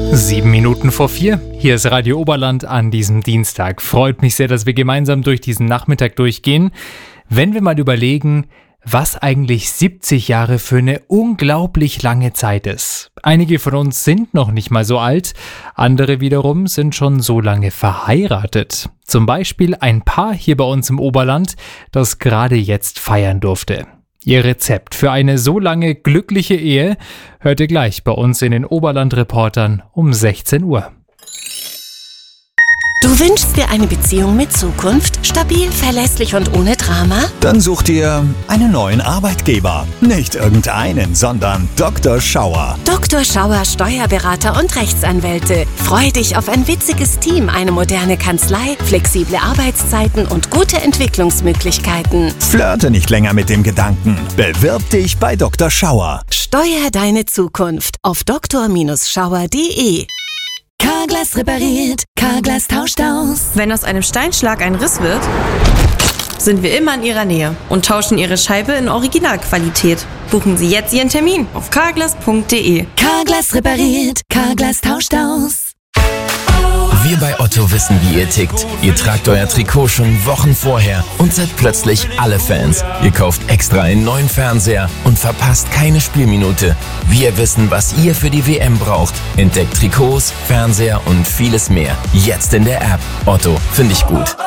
7 Minuten vor 4. Hier ist Radio Oberland an diesem Dienstag. Freut mich sehr, dass wir gemeinsam durch diesen Nachmittag durchgehen. Wenn wir mal überlegen, was eigentlich 70 Jahre für eine unglaublich lange Zeit ist. Einige von uns sind noch nicht mal so alt, andere wiederum sind schon so lange verheiratet. Zum Beispiel ein Paar hier bei uns im Oberland, das gerade jetzt feiern durfte. Ihr Rezept für eine so lange glückliche Ehe hört ihr gleich bei uns in den Oberland-Reportern um 16 Uhr. Du wünschst dir eine Beziehung mit Zukunft? Stabil, verlässlich und ohne Drama? Dann such dir einen neuen Arbeitgeber. Nicht irgendeinen, sondern Dr. Schauer. Dr. Schauer Steuerberater und Rechtsanwälte. Freu dich auf ein witziges Team, eine moderne Kanzlei, flexible Arbeitszeiten und gute Entwicklungsmöglichkeiten. Flirte nicht länger mit dem Gedanken. Bewirb dich bei Dr. Schauer. Steuer deine Zukunft auf dr-schauer.de. Carglass repariert, Carglass tauscht aus. Wenn aus einem Steinschlag ein Riss wird, sind wir immer in Ihrer Nähe und tauschen Ihre Scheibe in Originalqualität. Buchen Sie jetzt Ihren Termin auf carglass.de. Carglass repariert, Carglass tauscht aus. Wir bei Otto wissen, wie ihr tickt. Ihr tragt euer Trikot schon Wochen vorher und seid plötzlich alle Fans. Ihr kauft extra einen neuen Fernseher und verpasst keine Spielminute. Wir wissen, was ihr für die WM braucht. Entdeckt Trikots, Fernseher und vieles mehr. Jetzt in der App. Otto, finde ich gut.